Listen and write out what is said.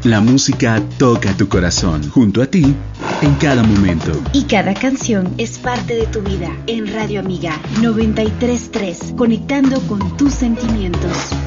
La música toca tu corazón, junto a ti, en cada momento. Y cada canción es parte de tu vida. En Radio Amiga 93.3, conectando con tus sentimientos.